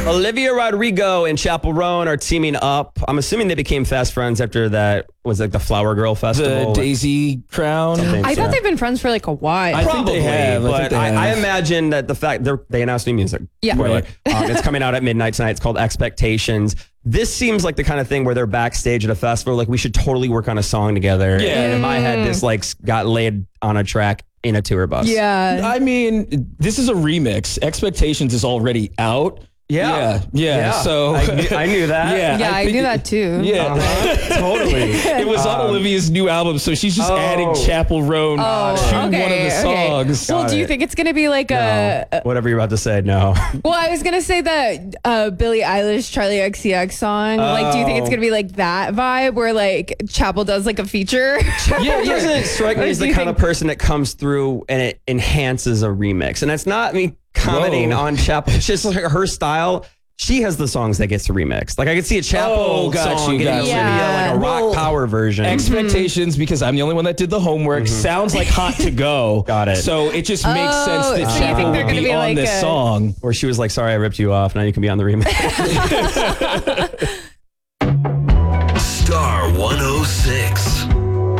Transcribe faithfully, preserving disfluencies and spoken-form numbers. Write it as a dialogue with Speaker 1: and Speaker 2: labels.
Speaker 1: Olivia Rodrigo and Chappell Roan are teaming up. I'm assuming they became fast friends after that, was like the Flower Girl Festival.
Speaker 2: The Daisy Crown.
Speaker 1: Something,
Speaker 3: I
Speaker 1: yeah.
Speaker 3: thought they've been friends for like a while.
Speaker 2: I think they have. I
Speaker 1: but
Speaker 2: think they
Speaker 1: I,
Speaker 2: have.
Speaker 1: I imagine that the fact they're, they announced new music.
Speaker 3: Yeah.
Speaker 1: Spoiler. um, it's coming out at midnight tonight. It's called Expectations. This seems like the kind of thing where they're backstage at a festival. Like, we should totally work on a song together.
Speaker 2: Yeah.
Speaker 1: And in my head, this like got laid on a track in a tour bus.
Speaker 3: Yeah.
Speaker 2: I mean, this is a remix. Expectations is already out.
Speaker 1: Yeah.
Speaker 2: Yeah. Yeah.
Speaker 1: Yeah.
Speaker 2: So
Speaker 1: I knew, I knew that.
Speaker 2: Yeah.
Speaker 3: yeah, I,
Speaker 2: think
Speaker 3: knew
Speaker 2: it-
Speaker 3: that too.
Speaker 2: Yeah.
Speaker 1: Uh-huh. Totally.
Speaker 2: It was on
Speaker 1: Um,
Speaker 2: Olivia's new album, so she's just
Speaker 1: oh.
Speaker 2: adding Chappell Roan
Speaker 3: Oh,
Speaker 2: to one of the
Speaker 3: okay, okay.
Speaker 2: songs.
Speaker 3: Well,
Speaker 1: Got
Speaker 3: do you
Speaker 1: it.
Speaker 3: think it's going to be like a,
Speaker 1: No. Whatever you're about to say, no.
Speaker 3: well, I was going to say that uh, Billie Eilish, Charlie X C X song. Like, do you think it's
Speaker 1: Oh.
Speaker 3: going to be like that vibe where like Chappell does like a feature?
Speaker 1: Yeah, he doesn't strike me
Speaker 3: Or
Speaker 1: as
Speaker 3: do
Speaker 1: the
Speaker 3: you
Speaker 1: kind of
Speaker 3: think-
Speaker 1: person that comes through and it enhances a remix. And that's not me commenting
Speaker 2: Whoa.
Speaker 1: on Chappell. It's just like her style. She has the songs that gets remixed. Like, I could see a Chappell
Speaker 2: Oh, got
Speaker 1: song
Speaker 2: you,
Speaker 1: getting
Speaker 2: got
Speaker 1: Olivia,
Speaker 3: you.
Speaker 1: like a rock
Speaker 2: Well,
Speaker 1: power version.
Speaker 2: Expectations, because I'm the only one that did the homework, sounds like Hot to Go.
Speaker 1: Got it.
Speaker 2: So it just makes
Speaker 3: Oh,
Speaker 2: sense
Speaker 3: so
Speaker 2: that
Speaker 3: you think
Speaker 2: Chappell
Speaker 3: they're
Speaker 2: would
Speaker 3: gonna
Speaker 2: be,
Speaker 3: be
Speaker 2: on
Speaker 3: like
Speaker 2: this
Speaker 3: a-
Speaker 2: song.
Speaker 1: Or she was like, sorry, I ripped you off. Now you can be on the remix.